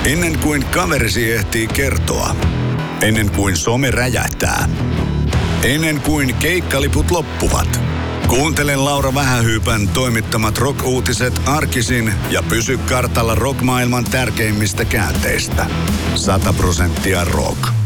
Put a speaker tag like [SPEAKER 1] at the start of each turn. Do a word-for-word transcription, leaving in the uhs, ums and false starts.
[SPEAKER 1] Ennen kuin kaverisi ehtii kertoa. Ennen kuin some räjähtää. Ennen kuin keikkaliput loppuvat. Kuuntele Laura Vähähyypän toimittamat rock-uutiset arkisin ja pysy kartalla rock-maailman tärkeimmistä käänteistä. Sata prosenttia rock.